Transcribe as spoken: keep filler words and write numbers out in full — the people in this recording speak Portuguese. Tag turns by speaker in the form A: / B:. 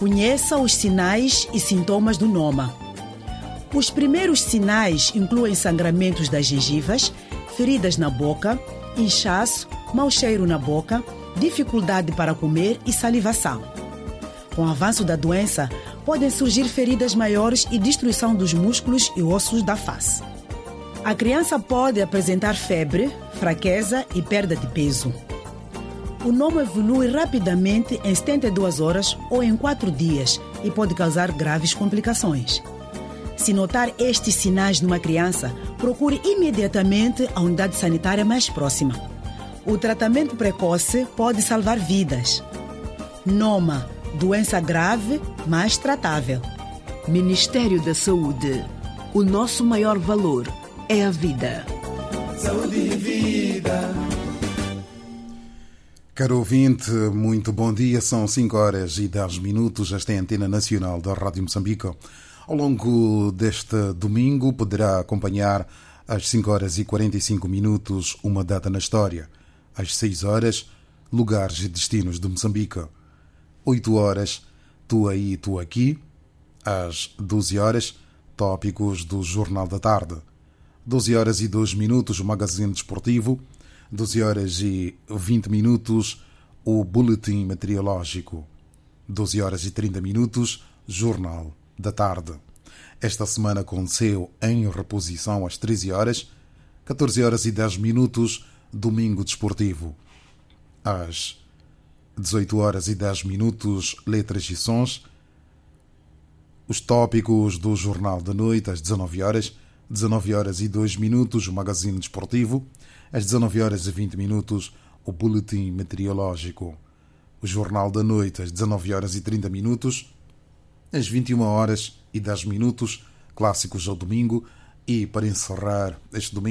A: Conheça os sinais e sintomas do Noma. Os primeiros sinais incluem sangramentos das gengivas, feridas na boca, inchaço, mau cheiro na boca, dificuldade para comer e salivação. Com o avanço da doença, podem surgir feridas maiores e destruição dos músculos e ossos da face. A criança pode apresentar febre, fraqueza e perda de peso. O Noma evolui rapidamente em setenta e duas horas ou em quatro dias e pode causar graves complicações. Se notar estes sinais numa criança, procure imediatamente a unidade sanitária mais próxima. O tratamento precoce pode salvar vidas. Noma, doença grave, mas tratável.
B: Ministério da Saúde. O nosso maior valor é a vida.
C: Saúde e vida.
D: Caro ouvinte, muito bom dia. São cinco horas e dez minutos. Esta é a Antena Nacional da Rádio Moçambique. Ao longo deste domingo poderá acompanhar às cinco horas e quarenta e cinco minutos uma data na história. Às seis horas, lugares e destinos de Moçambique. oito horas, tu aí, tu aqui. Às doze horas, tópicos do Jornal da Tarde. doze horas e dois minutos, o Magazine Desportivo. doze horas e vinte minutos, o Boletim Meteorológico. doze horas e trinta minutos, Jornal da Tarde. Esta semana aconteceu em reposição às treze horas, catorze horas e dez minutos, Domingo Desportivo. Às dezoito horas e dez minutos, Letras e Sons. Os tópicos do Jornal da Noite, às dezenove horas, dezenove horas e dois minutos, o Magazine Desportivo. Às dezenove horas e vinte minutos, o Boletim Meteorológico. O Jornal da Noite, às dezenove horas e trinta minutos. Às vinte e uma horas e dez minutos, Clássicos ao Domingo. E, para encerrar este domingo,